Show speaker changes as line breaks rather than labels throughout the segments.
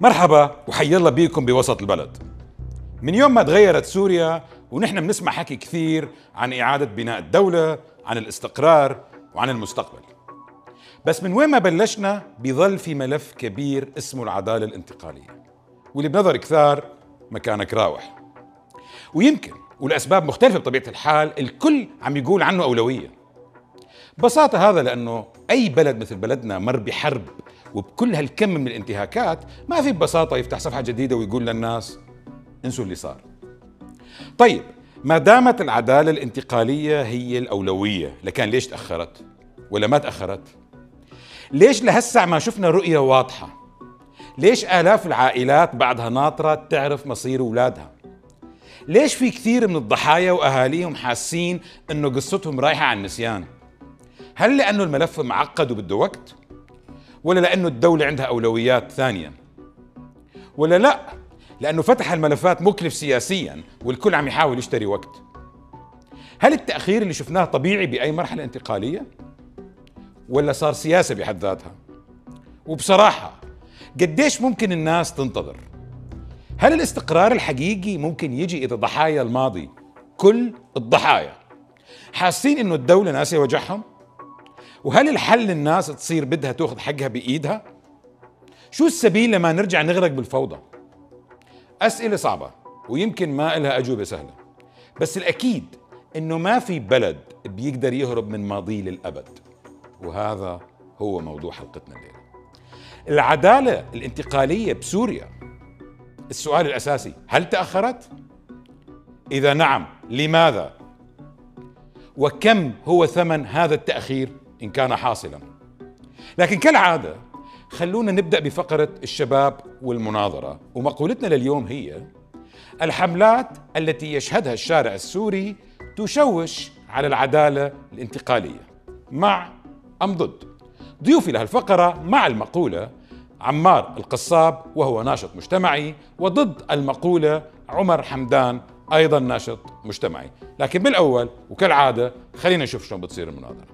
مرحبا وحي الله بيكم بوسط البلد. من يوم ما تغيرت سوريا ونحن بنسمع حكي كثير عن إعادة بناء الدولة، عن الاستقرار وعن المستقبل. بس من وين ما بلشنا بيظل في ملف كبير اسمه العدالة الانتقالية، واللي بنظر كثار مكانك راوح. ويمكن والأسباب مختلفة بطبيعة الحال، الكل عم يقول عنه أولوية. ببساطة هذا لأنه أي بلد مثل بلدنا مر بحرب وبكل هالكم من الانتهاكات، ما في ببساطة يفتح صفحة جديدة ويقول للناس انسوا اللي صار. طيب ما دامت العدالة الانتقالية هي الأولوية، لكان ليش تأخرت؟ ولا ما تأخرت؟ ليش لهسع ما شفنا رؤية واضحة؟ ليش آلاف العائلات بعدها ناطرة تعرف مصير أولادها؟ ليش في كثير من الضحايا وأهاليهم حاسين أنه قصتهم رايحة على النسيان؟ هل لأنه الملف معقد وبده وقت؟ ولا لأنه الدولة عندها أولويات ثانية؟ ولا لا لأنه فتح الملفات مكلف سياسيا والكل عم يحاول يشتري وقت؟ هل التأخير اللي شفناه طبيعي بأي مرحلة انتقالية؟ ولا صار سياسة بحد ذاتها؟ وبصراحة قديش ممكن الناس تنتظر؟ هل الاستقرار الحقيقي ممكن يجي إذا ضحايا الماضي، كل الضحايا، حاسين إنه الدولة ناسية وجعهم؟ وهل الحل الناس تصير بدها تأخذ حقها بإيدها؟ شو السبيل لما نرجع نغرق بالفوضى؟ أسئلة صعبة ويمكن ما إلها أجوبة سهلة، بس الأكيد إنه ما في بلد بيقدر يهرب من ماضيه للأبد، وهذا هو موضوع حلقتنا الليلة. العدالة الانتقالية بسوريا، السؤال الأساسي: هل تأخرت؟ إذا نعم، لماذا؟ وكم هو ثمن هذا التأخير إن كان حاصلا؟ لكن كالعادة خلونا نبدأ بفقرة الشباب والمناظرة، ومقولتنا لليوم هي: الحملات التي يشهدها الشارع السوري تشوش على العدالة الانتقالية، مع أم ضد؟ ضيوفي لهالفقرة مع المقولة عمار القصاب وهو ناشط مجتمعي، وضد المقولة عمر حمدان أيضا ناشط مجتمعي. لكن بالأول وكالعادة خلينا نشوف شلون بتصير المناظرة.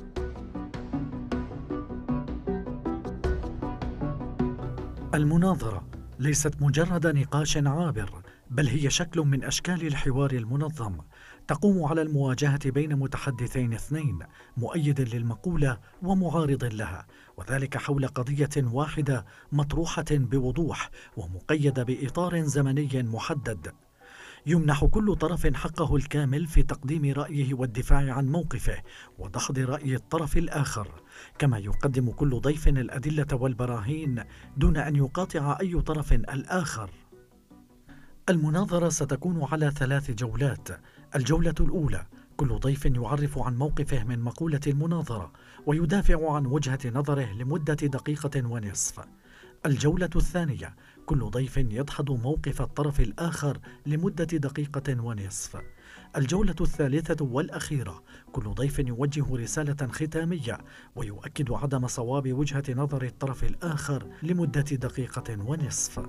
المناظرة ليست مجرد نقاش عابر، بل هي شكل من أشكال الحوار المنظم، تقوم على المواجهة بين متحدثين اثنين، مؤيد للمقولة ومعارض لها، وذلك حول قضية واحدة مطروحة بوضوح ومقيدة بإطار زمني محدد. يمنح كل طرف حقه الكامل في تقديم رأيه والدفاع عن موقفه ودحض رأي الطرف الآخر، كما يقدم كل ضيف الأدلة والبراهين دون أن يقاطع أي طرف الآخر. المناظرة ستكون على 3 جولات. الجولة الأولى كل ضيف يعرف عن موقفه من مقولة المناظرة ويدافع عن وجهة نظره لمدة دقيقة ونصف. الجولة الثانية كل ضيف يدحض موقف الطرف الآخر لمدة دقيقة ونصف. الجولة الثالثة والأخيرة كل ضيف يوجه رسالة ختامية ويؤكد عدم صواب وجهة نظر الطرف الآخر لمدة دقيقة ونصف.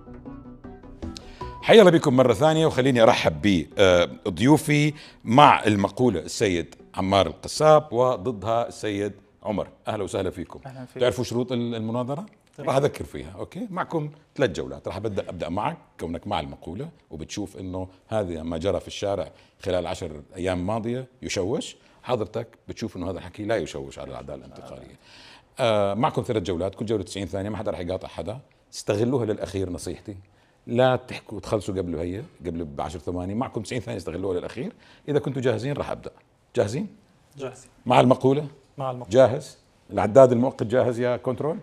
حيا الله بكم مرة ثانية، وخليني أرحب بضيوفي. مع المقولة السيد عمار القصاب وضدها السيد عمر. أهلا وسهلا فيكم.
أهلا فيك.
تعرفوا شروط المناظرة؟ راح أذكر فيها. أوكي، معكم 3 جولات. راح أبدأ معك كونك مع المقولة وبتشوف إنه هذا ما جرى في الشارع خلال 10 أيام ماضية يشوش. حضرتك بتشوف إنه هذا الحكي لا يشوش على العدالة الانتقالية. معكم 3 جولات، كل جولة 90 ثانية، ما حدا راح يقاطع حدا. استغلوها للأخير، نصيحتي لا تحكوا وتخلصوا قبل ب10 ثواني. معكم 90 ثانية، استغلوها للأخير. إذا كنتوا جاهزين راح أبدأ. جاهزين؟
جاهزين.
مع المقولة؟
مع المقولة.
جاهز؟ العداد المؤقت جاهز يا كنترول؟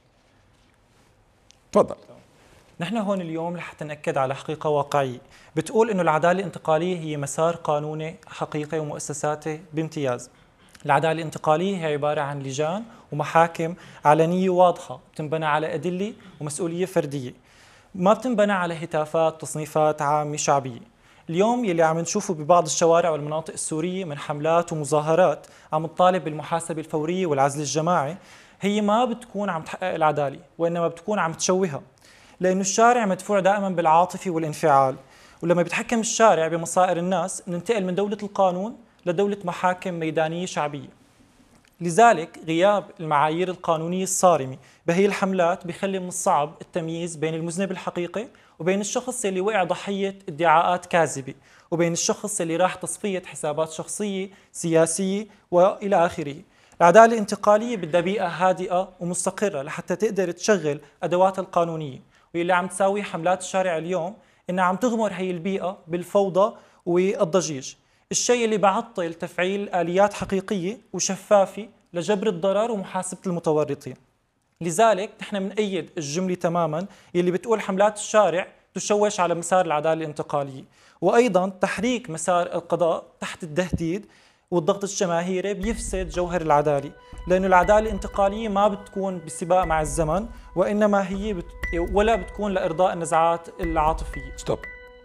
تفضل.
نحن هون اليوم لحتى نأكد على حقيقة واقعية بتقول إنه العدالة الانتقالية هي مسار قانوني حقيقي ومؤسساته بامتياز. العدالة الانتقالية هي عبارة عن لجان ومحاكم علنية واضحة بتنبنى على أدلة ومسؤولية فردية، ما بتنبنى على هتافات تصنيفات عامة شعبية. اليوم يلي عم نشوفه ببعض الشوارع والمناطق السورية من حملات ومظاهرات عم تطالب بالمحاسبة الفورية والعزل الجماعي، هي ما بتكون عم تحقق العدالة، وإنما بتكون عم تشوهها، لأنه الشارع مدفوع دائما بالعاطفة والانفعال، ولما بيتحكم الشارع بمصائر الناس ننتقل من دولة القانون لدولة محاكم ميدانية شعبية. لذلك غياب المعايير القانونية الصارمة بهي الحملات بيخلي من الصعب التمييز بين المذنب الحقيقي وبين الشخص اللي وقع ضحية ادعاءات كاذبة، وبين الشخص اللي راح تصفية حسابات شخصية سياسية وإلى آخره. العدالة الانتقالية بدها بيئة هادئة ومستقرة لحتى تقدر تشغل أدواتها القانونية، واللي عم تساوي حملات الشارع اليوم إنها عم تغمر هي البيئة بالفوضى والضجيج، الشيء اللي بعطل تفعيل آليات حقيقية وشفافة لجبر الضرر ومحاسبة المتورطين. لذلك نحن بنأيد الجملة تماما اللي بتقول حملات الشارع تشوش على مسار العدالة الانتقالية، وأيضا تحريك مسار القضاء تحت التهديد والضغط الجماهيري بيفسد جوهر العدالة، لأنه العدالة الانتقالية ما بتكون بسباق مع الزمن، وإنما هي ولا بتكون لإرضاء النزعات العاطفية.
ستوب.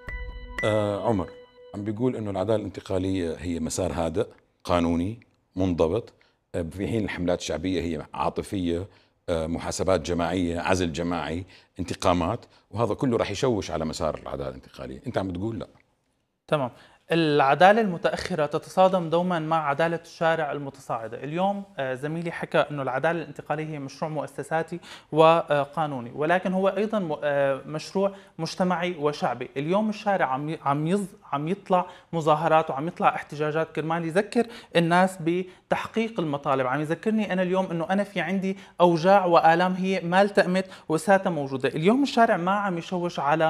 عمر عم بيقول انه العداله الانتقاليه هي مسار هادئ قانوني منضبط، في حين الحملات الشعبيه هي عاطفيه، محاسبات جماعيه، عزل جماعي، انتقامات، وهذا كله راح يشوش على مسار العداله الانتقاليه. انت عم بتقول لا.
تمام. العدالة المتأخرة تتصادم دوما مع عدالة الشارع المتصاعدة. اليوم زميلي حكى أنه العدالة الانتقالية هي مشروع مؤسساتي وقانوني، ولكن هو أيضا مشروع مجتمعي وشعبي. اليوم الشارع عم يطلع مظاهرات وعم يطلع احتجاجات كرمال يذكر الناس بتحقيق المطالب. عم يذكرني أنا اليوم أنه أنا في عندي أوجاع وآلام هي ما التأمت وساتها موجودة. اليوم الشارع ما عم يشوش على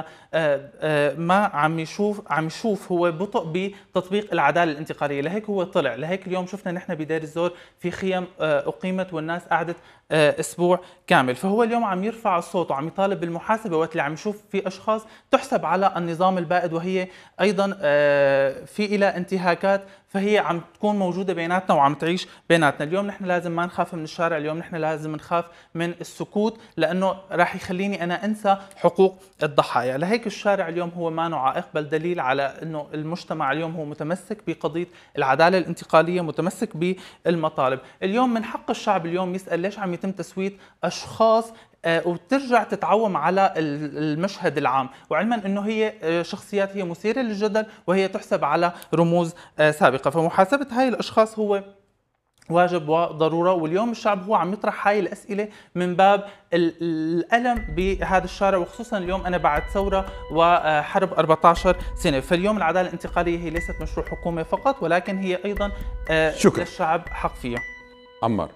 ما عم يشوف هو بطء بتطبيق العداله الانتقاليه، لهيك هو طلع. لهيك اليوم شفنا نحن بدير الزور في خيم اقيمت والناس قعدت اسبوع كامل. فهو اليوم عم يرفع الصوت وعم يطالب بالمحاسبه، وقت اللي عم يشوف في اشخاص تحسب على النظام البائد وهي ايضا في الى انتهاكات، فهي عم تكون موجوده بيناتنا وعم تعيش بيناتنا. اليوم نحن لازم ما نخاف من الشارع، اليوم نحن لازم نخاف من السكوت، لانه راح يخليني انا انسى حقوق الضحايا. لهيك الشارع اليوم هو ما عائق، بل دليل على انه المجتمع اليوم هو متمسك بقضيه العداله الانتقاليه، متمسك بالمطالب. اليوم من حق الشعب اليوم يسال ليش عم يتم تسويت اشخاص وترجع تتعوم على المشهد العام، وعلما انه هي شخصيات هي مثيره للجدل وهي تحسب على رموز سابقه. فمحاسبه هاي الاشخاص هو واجب وضروره، واليوم الشعب هو عم يطرح هاي الاسئله من باب الالم بهذا الشارع، وخصوصا اليوم انا بعد ثوره وحرب 14 سنه. فاليوم العداله الانتقاليه هي ليست مشروع حكومه فقط، ولكن هي ايضا للشعب حق فيها.
عمار،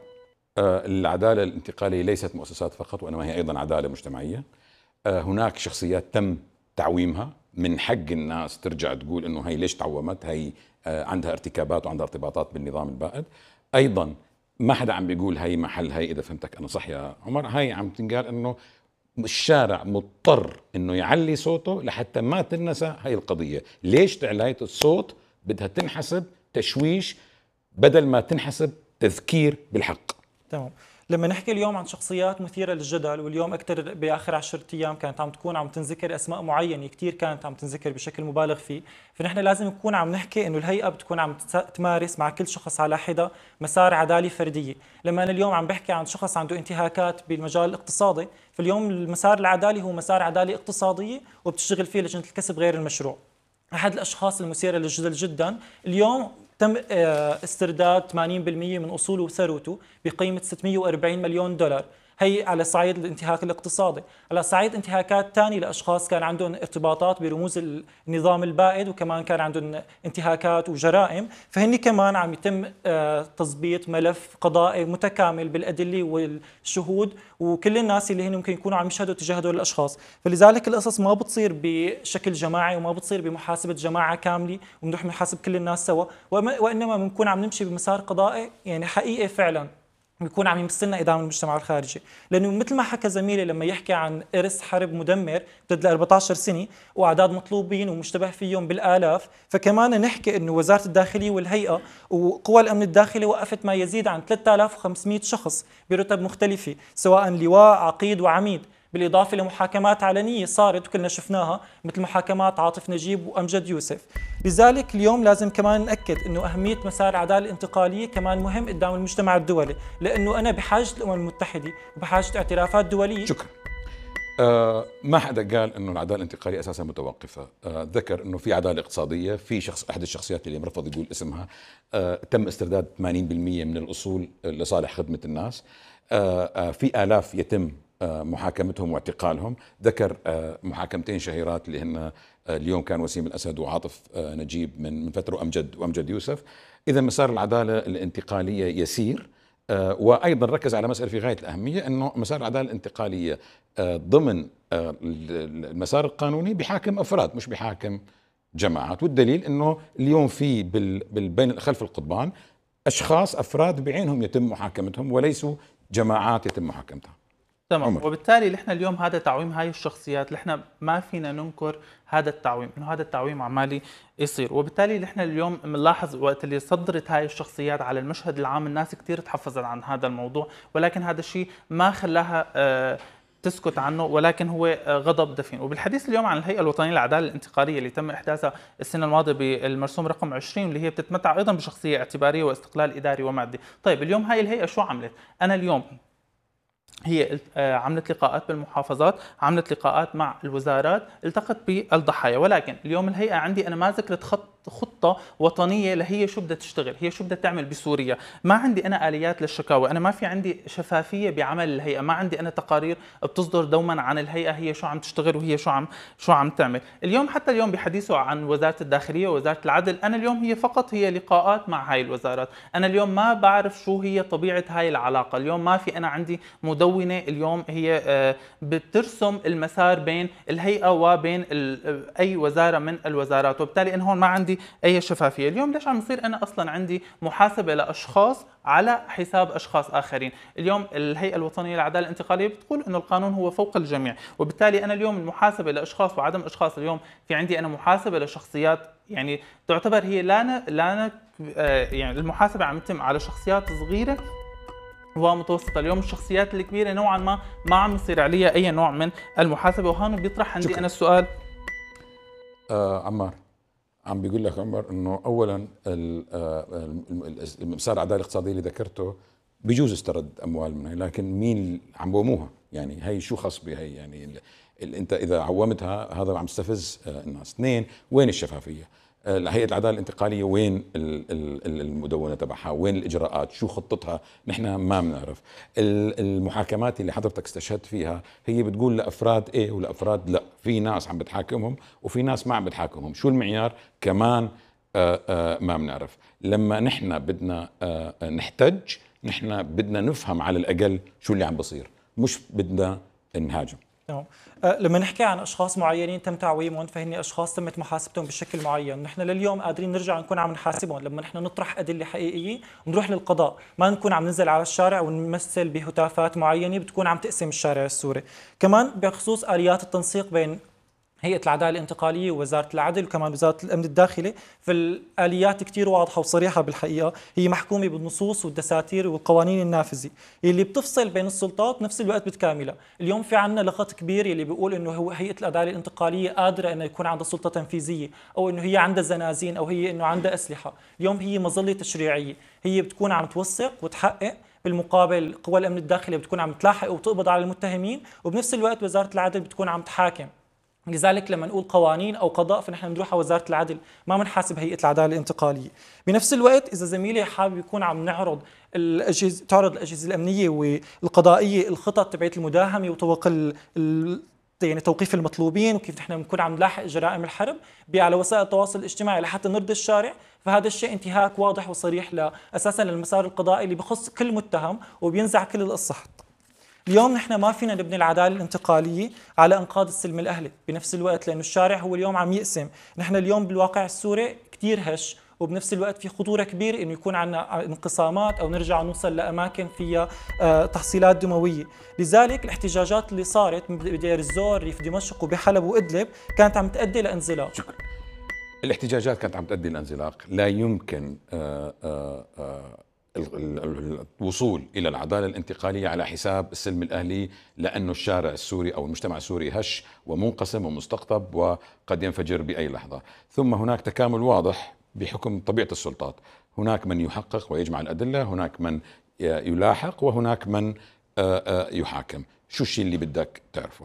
العدالة الانتقالية ليست مؤسسات فقط، وإنما هي أيضا عدالة مجتمعية. هناك شخصيات تم تعويمها، من حق الناس ترجع تقول إنه هي ليش تعومت، هي عندها ارتكابات وعندها ارتباطات بالنظام البائد. أيضا ما حدا عم بيقول هي محل هي، إذا فهمتك أنا صح يا عمر، هي عم تنقال إنه الشارع مضطر إنه يعلي صوته لحتى ما تنسى هي القضية. ليش تعلية الصوت بدها تنحسب تشويش بدل ما تنحسب تذكير بالحق.
تمام. لما نحكي اليوم عن شخصيات مثيرة للجدل، واليوم أكثر بآخر 10 أيام كانت عم تنذكر أسماء معينة كثير، كانت عم تنذكر بشكل مبالغ فيه، فنحن لازم نكون عم نحكي إنه الهيئة بتكون عم تمارس مع كل شخص على حدة مسار عدالة فردية. لما أنا اليوم عم بحكي عن شخص عنده انتهاكات بالمجال الاقتصادي، فاليوم المسار العدالي هو مسار عدالة اقتصادية وبتشتغل فيه لجنة الكسب غير المشروع. أحد الأشخاص المثيرة للجدل جدا اليوم تم استرداد 80% من أصوله وثروته بقيمة 640 مليون دولار، هي على صعيد الانتهاك الاقتصادي. على صعيد انتهاكات ثانية لأشخاص كان عندهم ارتباطات برموز النظام البائد، وكمان كان عندهم انتهاكات وجرائم، فهني كمان عم يتم تضبيط ملف قضائي متكامل بالأدلة والشهود وكل الناس اللي هن ممكن يكونوا عم يشهدوا تجاه هدول الأشخاص. فلذلك القصص ما بتصير بشكل جماعي وما بتصير بمحاسبة جماعة كاملة ونروح نحاسب كل الناس سوا، وإنما بنكون عم نمشي بمسار قضائي يعني حقيقي فعلا بيكون عم يمثلنا إدام المجتمع الخارجي. لأنه مثل ما حكى زميلي لما يحكي عن إرث حرب مدمر ضد 14 سنة وأعداد مطلوبين ومشتبه فيهم بالآلاف، فكمان نحكي إنه وزارة الداخلية والهيئة وقوى الأمن الداخلي وقفت ما يزيد عن 3500 شخص برتب مختلفة، سواء لواء، عقيد وعميد، بالإضافة لمحاكمات علنية صارت وكلنا شفناها مثل محاكمات عاطف نجيب وأمجد يوسف. لذلك اليوم لازم كمان نأكد أنه أهمية مسار العدالة الانتقالية كمان مهم قدام المجتمع الدولي، لأنه أنا بحاجة الأمم المتحدة وبحاجة اعترافات دولية.
شكرا. ما حدا قال انه العداله الانتقاليه اساسا متوقفه. ذكر انه في عداله اقتصاديه، في احد الشخصيات اللي مرفض يقول اسمها تم استرداد 80% من الاصول لصالح خدمه الناس. في آلاف يتم محاكمتهم واعتقالهم. ذكر محاكمتين شهيرات اللي هن اليوم كان وسيم الأسد وعاطف نجيب من فترة وأمجد يوسف. إذا مسار العدالة الانتقالية يسير. وأيضا ركز على مسألة في غاية الأهمية، أنه مسار العدالة الانتقالية ضمن المسار القانوني بحاكم أفراد مش بحاكم جماعات. والدليل أنه اليوم في بين خلف القضبان أشخاص أفراد بعينهم يتم محاكمتهم وليسوا جماعات يتم محاكمتها.
تمام. وبالتالي نحن اليوم هذا تعويم هاي الشخصيات، نحن ما فينا ننكر هذا التعويم، انه هذا التعويم عمالي يصير. وبالتالي نحن اليوم بنلاحظ وقت اللي صدرت هاي الشخصيات على المشهد العام الناس كثير تحفظت عن هذا الموضوع، ولكن هذا الشيء ما خلاها تسكت عنه، ولكن هو غضب دفين. وبالحديث اليوم عن الهيئة الوطنية للعدالة الانتقالية اللي تم إحداثها السنة الماضية بالمرسوم رقم 20، واللي هي بتتمتع أيضا بشخصية اعتبارية واستقلال إداري ومادي. طيب اليوم هاي الهيئة شو عملت؟ أنا اليوم هي عملت لقاءات بالمحافظات، عملت لقاءات مع الوزارات، التقت بالضحايا، ولكن اليوم الهيئة عندي أنا ما ذكرت خطة وطنية لهي شو بدها تشتغل، هي شو بدها تعمل بسوريا. ما عندي أنا آليات للشكاوى، أنا ما في عندي شفافية بعمل الهيئة، ما عندي أنا تقارير بتصدر دوما عن الهيئة هي شو عم تشتغل وهي شو عم تعمل. اليوم حتى اليوم بحديثه عن وزارة الداخلية ووزارة العدل، أنا اليوم هي فقط هي لقاءات مع هاي الوزارات. أنا اليوم ما بعرف شو هي طبيعة هاي العلاقة. اليوم ما في أنا عندي مدونة اليوم هي بترسم المسار بين الهيئة وبين أي وزارة من الوزارات، وبالتالي أنا هون ما عندي أي شفافية. اليوم ليش عم يصير أنا أصلا عندي محاسبة لأشخاص على حساب أشخاص آخرين؟ اليوم الهيئة الوطنية للعدالة الانتقالية بتقول إنه القانون هو فوق الجميع، وبالتالي أنا اليوم المحاسبة لأشخاص وعدم أشخاص، اليوم في عندي أنا محاسبة لشخصيات يعني تعتبر هي يعني المحاسبة عم يتم على شخصيات صغيرة ومتوسطة. اليوم الشخصيات الكبيرة نوعا ما عم يصير عليها أي نوع من المحاسبة. وهون بيطرح عندي أنا السؤال.
عمار عم بيقول لك عمر انه اولا مسار العداله الاقتصاديه اللي ذكرته بيجوز استرد اموال منها، لكن مين عم بوموها؟ يعني هي شو خص بهي؟ يعني انت اذا عومتها هذا عم تستفز الناس. اثنين، وين الشفافيه؟ هيئه العداله الانتقاليه وين المدونه تبعها؟ وين الاجراءات؟ شو خطتها؟ نحن ما بنعرف. المحاكمات اللي حضرتك استشهدت فيها هي بتقول لافراد ايه ولافراد لا، في ناس عم بتحاكمهم وفي ناس ما عم بتحاكمهم. شو المعيار؟ كمان ما بنعرف. لما نحن بدنا نحتج، نحن بدنا نفهم على الاقل شو اللي عم بصير، مش بدنا نهاجم.
تمام. لما نحكي عن اشخاص معينين تم تعويمهم، فهن اشخاص تمت محاسبتهم بشكل معين. نحن لليوم قادرين نرجع نكون عم نحاسبهم لما نحن نطرح ادله حقيقيه ونروح للقضاء، ما نكون عم ننزل على الشارع ونمثل بهتافات معينه بتكون عم تقسم الشارع السوري. كمان بخصوص اليات التنسيق بين هيئة العدالة الانتقالية ووزارة العدل وكمان وزارة الأمن الداخلي، فالآليات كتير واضحة وصريحة بالحقيقة، هي محكومة بالنصوص والدساتير والقوانين النافذة اللي بتفصل بين السلطات نفس الوقت بتكاملها. اليوم في عنا لغط كبير اللي بيقول إنه هو هيئة العدالة الانتقالية قادرة إنه يكون عندها سلطة تنفيذية، أو إنه هي عندها زنازين، أو هي إنه عندها أسلحة. اليوم هي مظلة تشريعية، هي بتكون عم توثق وتحقق، بالمقابل قوى الأمن الداخلي بتكون عم تلاحق وتقبض على المتهمين، وبنفس الوقت وزارة العدل بتكون عم تحاكم. لذلك لما نقول قوانين او قضاء فنحن بنروح على وزاره العدل، ما بنحاسب هيئه العداله الانتقاليه. بنفس الوقت اذا زميلي حابب يكون عم نعرض تعرض الاجهزه الامنيه والقضائيه الخطط تبعت المداهمه وطرق يعني توقيف المطلوبين وكيف نحن بنكون عم نلاحق جرائم الحرب على وسائل التواصل الاجتماعي لحتى نرضي الشارع، فهذا الشيء انتهاك واضح وصريح اساسا للمسار القضائي اللي بخص كل متهم وبينزع كل القصه. اليوم نحن ما فينا نبني العداله الانتقاليه على انقاض السلم الاهلي بنفس الوقت، لانه الشارع هو اليوم عم يقسم. نحن اليوم بالواقع السوري كثير هش، وبنفس الوقت في خطوره كبيره انه يكون عندنا انقسامات او نرجع نوصل لاماكن فيها تحصيلات دمويه. لذلك الاحتجاجات اللي صارت بدير الزور، ريف دمشق، وبحلب وادلب كانت عم تؤدي لانزلاق.
شكرا. الاحتجاجات كانت عم تؤدي لانزلاق. لا يمكن الوصول إلى العدالة الانتقالية على حساب السلم الأهلي، لأنه الشارع السوري أو المجتمع السوري هش ومنقسم ومستقطب وقد ينفجر بأي لحظة. ثم هناك تكامل واضح بحكم طبيعة السلطات، هناك من يحقق ويجمع الأدلة، هناك من يلاحق، وهناك من يحاكم. شو الشيء اللي بدك تعرفه؟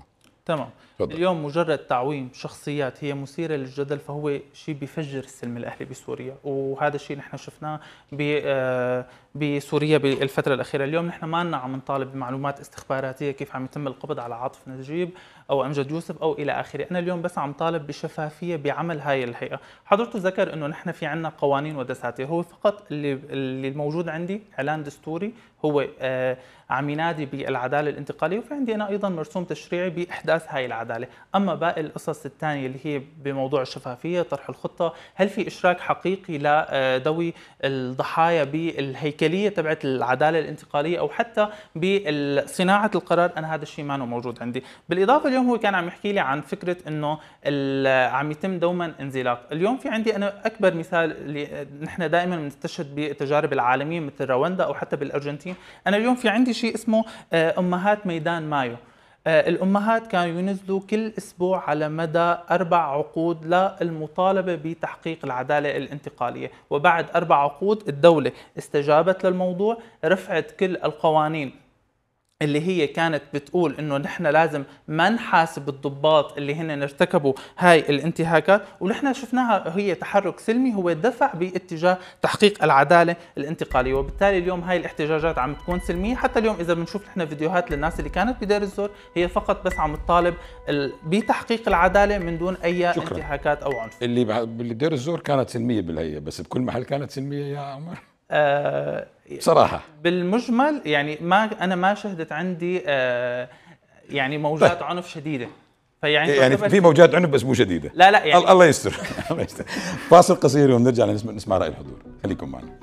تمام.
تفضل.
اليوم مجرد تعويم شخصيات هي مثيرة للجدل فهو شيء بيفجر السلم الأهلي بسوريا، وهذا الشيء نحن شفناه بسوريا بالفترة الأخيرة. اليوم نحن ما لنا عم نطالب بمعلومات استخباراتية كيف عم يتم القبض على عاطف نجيب أو أمجد يوسف أو إلى آخره. أنا اليوم بس عم طالب بشفافية بعمل هاي الهيئة. حضرته ذكر إنه نحن في عنا قوانين ودساتير، هو فقط اللي الموجود عندي إعلان دستوري هو عم ينادي بالعداله الانتقاليه، وفي عندي انا ايضا مرسوم تشريعي باحداث هاي العداله. اما باقي القصص الثانيه اللي هي بموضوع الشفافيه، طرح الخطه، هل في اشراك حقيقي لذوي الضحايا بالهيكليه تبعت العداله الانتقاليه او حتى بصناعه القرار، انا هذا الشيء ما موجود عندي. بالاضافه اليوم هو كان عم يحكي لي عن فكره انه عم يتم دوما انزلاق. اليوم في عندي انا اكبر مثال اللي نحن دائما بنستشهد بالتجارب العالميه مثل رواندا او حتى بالارجنتين. انا اليوم في عندي شيء اسمه امهات ميدان مايو. الامهات كانوا ينزلوا كل اسبوع على مدى 4 عقود للمطالبه بتحقيق العداله الانتقاليه، وبعد 4 عقود الدوله استجابت للموضوع، رفعت كل القوانين اللي هي كانت بتقول انه نحن لازم ما نحاسب الضباط اللي هن ارتكبوا هاي الانتهاكات، ونحن شفناها هي تحرك سلمي هو دفع باتجاه تحقيق العداله الانتقاليه. وبالتالي اليوم هاي الاحتجاجات عم تكون سلميه. حتى اليوم اذا بنشوف نحن فيديوهات للناس اللي كانت بدير الزور، هي فقط بس عم تطالب بتحقيق العداله من دون اي انتهاكات او عنف.
اللي بدير الزور كانت سلمية بالهيئة، بس بكل محل كانت سلمية يا عمر؟ صراحة
بالمجمل يعني انا ما شهدت عندي يعني موجات عنف شديده.
يعني في موجات عنف بس مو شديده.
لا يعني
الله يستر. الله يستر. فاصل قصير ونرجع نسمع رأي الحضور، خليكم معنا.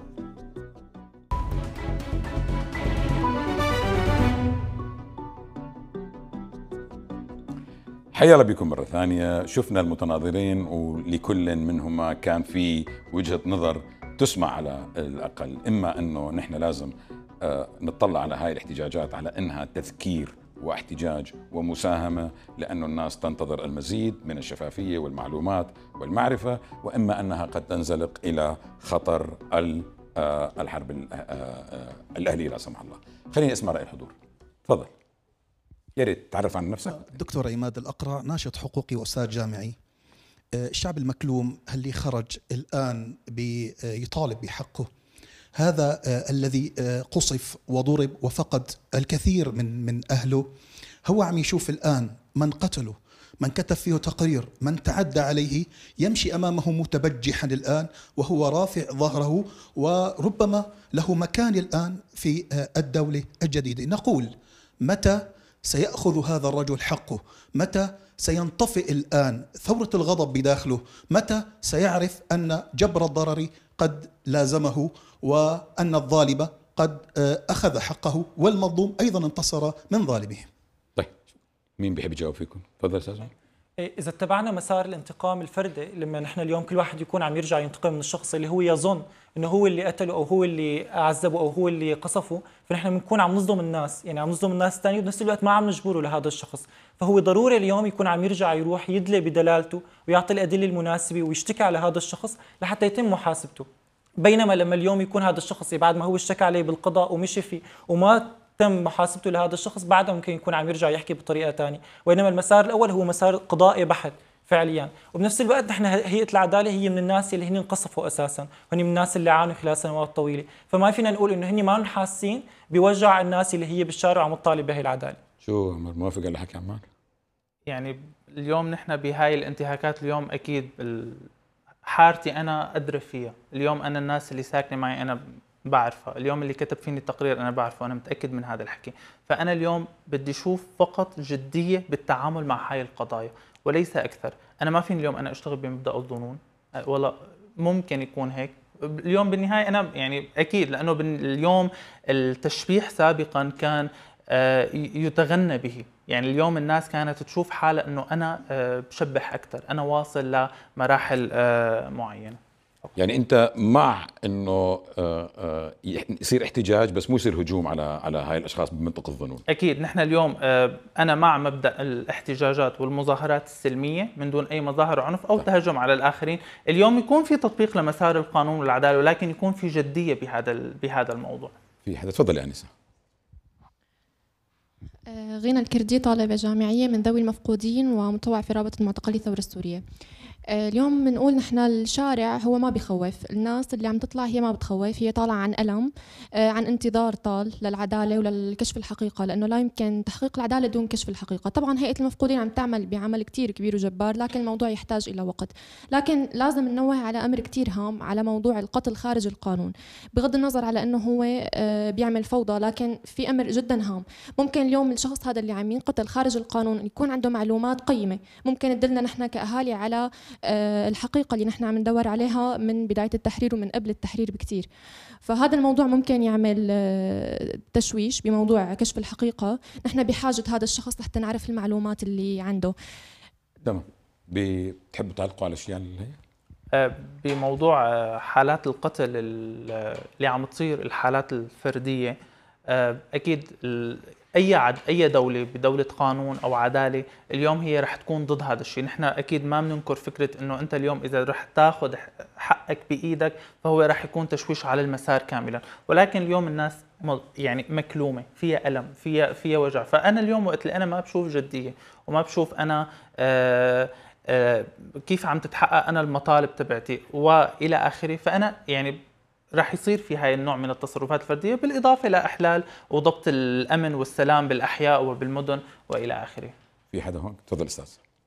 حيا الله بكم مرة ثانية. شفنا المتناظرين ولكل منهما كان في وجهة نظر تسمع على الأقل، إما أنه نحن لازم نطلع على هاي الاحتجاجات على أنها تذكير واحتجاج ومساهمة، لأنه الناس تنتظر المزيد من الشفافية والمعلومات والمعرفة، وإما أنها قد تنزلق إلى خطر الحرب الأهلية لا سمح الله. خليني أسمع رأي الحضور. تفضل، يا ريت تعرف عن نفسك.
دكتور عماد الأقرع، ناشط حقوقي وأستاذ جامعي. الشعب المكلوم اللي خرج الآن يطالب بحقه، هذا الذي قصف وضرب وفقد الكثير من أهله، هو عم يشوف الآن من قتله، من كتب فيه تقرير، من تعدى عليه، يمشي أمامه متبجحا الآن وهو رافع ظهره، وربما له مكان الآن في الدولة الجديدة. نقول متى سيأخذ هذا الرجل حقه؟ متى سينطفئ الآن ثورة الغضب بداخله؟ متى سيعرف أن جبر الضرر قد لازمه، وأن الظالم قد أخذ حقه، والمظلوم أيضا انتصر من ظالمه؟
طيب، مين بيحب يجاوب فيكم؟ تفضل أستاذ.
إذا اتبعنا مسار الانتقام الفردي، لما نحن اليوم كل واحد يكون عم يرجع ينتقم من الشخص اللي هو يظن انه هو اللي قتله او هو اللي عذبه او هو اللي قصفه، فنحن بنكون عم نظلم الناس، يعني عم نظلم الناس الثانيه، وبنفس الوقت ما عم نجبره لهذا الشخص. فهو ضروري اليوم يكون عم يرجع يروح يدلي بدلالته ويعطي الادله المناسبه ويشتكي على هذا الشخص لحتى يتم محاسبته. بينما لما اليوم يكون هذا الشخص بعد ما هو اشتكى عليه بالقضاء ومشي فيه وما تم محاسبته لهذا الشخص، بعدها ممكن يكون عم يرجع يحكي بطريقه ثانيه. وانما المسار الاول هو مسار قضائي بحت فعليا. وبنفس الوقت نحن هيئه العداله هي من الناس اللي هن انقصفوا اساسا، وهن من الناس اللي عانوا خلال سنوات طويله، فما فينا نقول انه هن ما حاسين بوجع الناس اللي هي بالشارع عم تطالب بهي العداله.
شو موافق على حكي عمار؟
يعني اليوم نحن بهاي الانتهاكات اليوم اكيد حارتي انا ادري فيها. اليوم انا الناس اللي ساكنه معي انا بعرفها، اليوم اللي كتب فيني التقرير انا بعرفه، انا متاكد من هذا الحكي. فانا اليوم بدي اشوف فقط جديه بالتعامل مع هاي القضايا وليس اكثر. انا ما فيني اليوم انا اشتغل بمبدا الظنون، ولا ممكن يكون هيك. اليوم بالنهايه انا يعني اكيد، لانه اليوم التشبيح سابقا كان يتغنى به. يعني اليوم الناس كانت تشوف حالها انه انا بشبح اكثر، انا واصل لمراحل معينه.
يعني انت مع انه يصير احتجاج بس مو يصير هجوم على هاي الاشخاص بمنطق الظنون؟
اكيد نحن اليوم انا مع مبدا الاحتجاجات والمظاهرات السلميه من دون اي مظاهر عنف او تهجم على الاخرين. اليوم يكون في تطبيق لمسار القانون والعداله، ولكن يكون في جديه بهذا الموضوع.
في حدا؟ تفضل يا انسه.
غينة الكردي طالبة جامعية من ذوي المفقودين ومتطوع في رابطة معتقلي الثورة السورية. اليوم بنقول نحن الشارع هو ما بيخوف، الناس اللي عم تطلع هي ما بتخوف، هي طالعة عن ألم، عن انتظار طال للعدالة وللكشف الحقيقة، لأنه لا يمكن تحقيق العدالة دون كشف الحقيقة. طبعا هيئة المفقودين عم تعمل بعمل كتير كبير وجبار، لكن الموضوع يحتاج إلى وقت. لكن لازم ننوه على أمر كتير هام، على موضوع القتل خارج القانون، بغض النظر على أنه هو بيعمل فوضى، لكن في أمر جدا هام. ممكن اليوم الشخص هذا اللي عم ينقتل خارج القانون يكون عنده معلومات قيمة ممكن تدلنا نحن كأهالي على الحقيقة اللي نحن عم ندور عليها من بداية التحرير ومن قبل التحرير بكتير. فهذا الموضوع ممكن يعمل تشويش بموضوع كشف الحقيقة. نحن بحاجة هذا الشخص لحتى نعرف المعلومات اللي عنده.
تمام. بتحبوا تعلقوا على الاشياء اللي هي؟
بموضوع حالات القتل اللي عم تصير، الحالات الفردية، أكيد أي دولة بدولة قانون أو عدالة اليوم هي رح تكون ضد هذا الشيء. نحن أكيد ما بننكر فكرة إنه أنت اليوم إذا رح تاخذ حقك بإيدك فهو رح يكون تشويش على المسار كاملا، ولكن اليوم الناس يعني مكلومة، فيها ألم، فيها وجع. فأنا اليوم وقت اللي أنا ما بشوف جدية وما بشوف أنا كيف عم تتحقق أنا المطالب تبعتي وإلى آخره، فأنا يعني راح يصير في هاي النوع من التصرفات الفردية، بالإضافة لإحلال وضبط الأمن والسلام بالأحياء وبالمدن وإلى آخره.
في حدا هون؟ تفضل أستاذ.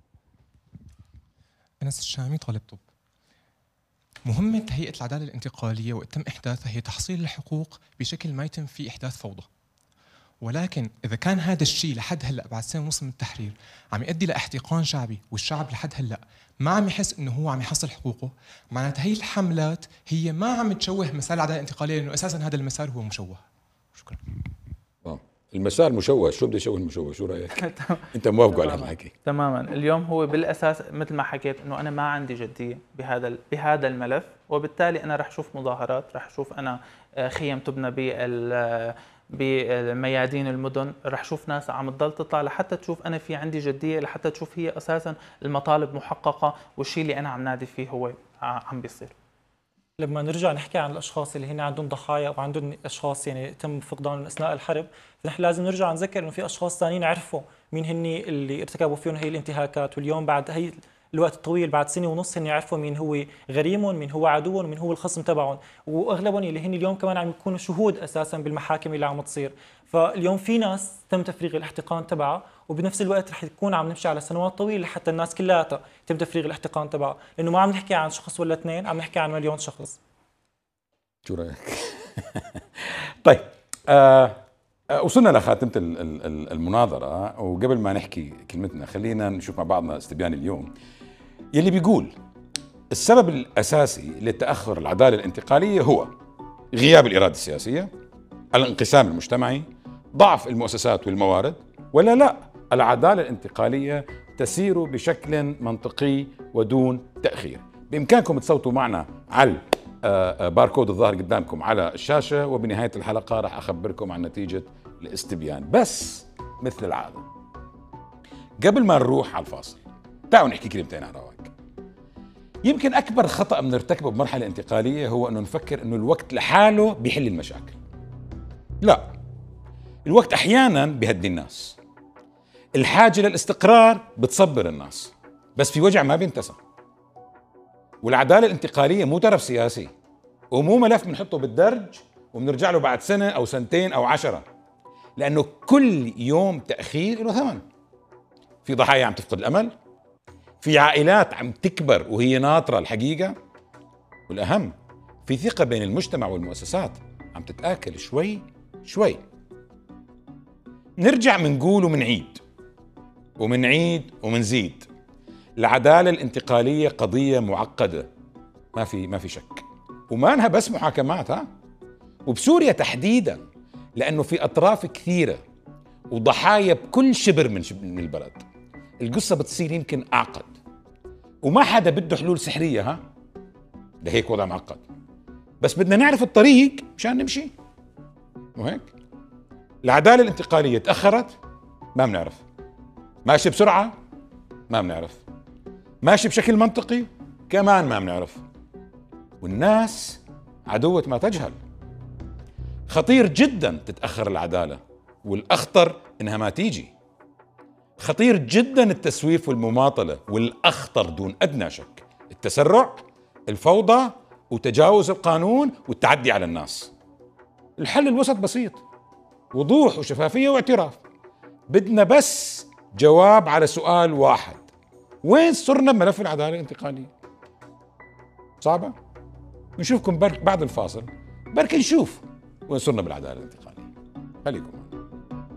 أنس الشامي، طالب طب. مهمة هيئة العدالة الانتقالية وقت تم إحداثها هي تحصيل الحقوق بشكل ما يتم فيه إحداث فوضى. ولكن إذا كان هذا الشيء لحد هلأ بعد سنة ونص من التحرير عم يؤدي لاحتقان شعبي، والشعب لحد هلأ ما عم يحس إنه هو عم يحصل حقوقه، معناتها هي الحملات هي ما عم تشوه مسار العدالة الانتقالية، لأنه أساساً هذا المسار هو مشوه. شكراً.
المسار مشوه، شو بده يشوه المشوه؟ شو رأيك؟ أنت موافق على هالحكي؟
تماماً. اليوم هو بالأساس مثل ما حكيت إنه أنا ما عندي جدية بهذا الملف، وبالتالي أنا رح أشوف مظاهرات، رح أشوف أنا خيم تبنى بميادين المدن، رح أشوف ناس عم تضل تطلع لحتى تشوف أنا في عندي جدية، لحتى تشوف هي أساساً المطالب محققة والشيء اللي أنا عم نادي فيه هو عم بيصير.
لما نرجع نحكي عن الاشخاص اللي هن عندهم ضحايا او عندهم اشخاص يعني تم فقدانهم اثناء الحرب، فنحن لازم نرجع نذكر انه في اشخاص ثانيين عرفوا مين هن اللي ارتكبوا فيهم هي الانتهاكات، واليوم بعد هي الوقت الطويل بعد سنه ونص هن يعرفوا مين هو غريمهم، مين هو عدوهم، مين هو الخصم تبعهم، واغلبهم اللي هن اليوم كمان عم يكونوا شهود اساسا بالمحاكم اللي عم تصير. فاليوم في ناس تم تفريغ الاحتقان تبعها، وبنفس الوقت رح يكون عم نمشي على سنوات طويله لحتى الناس كلها يتم تفريغ الاحتقان تبعها، لانه ما عم نحكي عن شخص ولا اثنين، عم نحكي عن مليون شخص.
شو رأيك؟ طيب، وصلنا لخاتمة المناظرة، وقبل ما نحكي كلمتنا خلينا نشوف مع بعضنا استبيان اليوم يلي بيقول السبب الأساسي لتأخر العدالة الانتقالية هو غياب الإرادة السياسية، الانقسام المجتمعي، ضعف المؤسسات والموارد، ولا لا العدالة الانتقالية تسير بشكل منطقي ودون تأخير. بإمكانكم تصوتوا معنا على باركود الظاهر قدامكم على الشاشة، وبنهاية الحلقة راح أخبركم عن نتيجة الاستبيان. بس مثل العادة قبل ما نروح على الفاصل تعالوا نحكي كلمتين على رواق. يمكن أكبر خطأ بنرتكبه بمرحلة انتقالية هو أنه نفكر أنه الوقت لحاله بيحل المشاكل. لا، الوقت أحيانا بيهدي الناس، الحاجة للاستقرار بتصبر الناس، بس في وجع ما بينتسى. والعدالة الانتقالية مو ترف سياسي، ومو ملف بنحطه بالدرج وبنرجع له بعد سنة أو سنتين أو 10، لأنه كل يوم تأخير له ثمن. في ضحايا عم تفقد الأمل، في عائلات عم تكبر وهي ناطرة الحقيقة، والأهم في ثقة بين المجتمع والمؤسسات عم تتآكل شوي شوي. نرجع منقول ومنعيد ومنعيد ومنزيد، العدالة الانتقالية قضية معقدة ما في شك، وما انها بس محاكمات، وبسوريا تحديدا، لأنه في أطراف كثيرة وضحايا بكل شبر من البلد. القصة بتصير يمكن أعقد، وما حدا بده حلول سحرية، ده هيك وضع معقد، بس بدنا نعرف الطريق مشان نمشي، مو هيك؟ العدالة الانتقالية تأخرت، ما بنعرف. ماشي بسرعة، ما بنعرف. ماشي بشكل منطقي، كمان ما بنعرف. والناس عدوة ما تجهل. خطير جدا تتأخر العدالة، والأخطر إنها ما تيجي. خطير جدا التسويف والمماطلة، والأخطر دون أدنى شك التسرع، الفوضى، وتجاوز القانون والتعدي على الناس. الحل الوسط بسيط، وضوح وشفافية واعتراف. بدنا بس جواب على سؤال واحد: وين صرنا بملف العدالة الانتقالية؟ صعبة؟ نشوفكم بعد الفاصل بركي نشوف وين صرنا بالعدالة الانتقالية. خليكم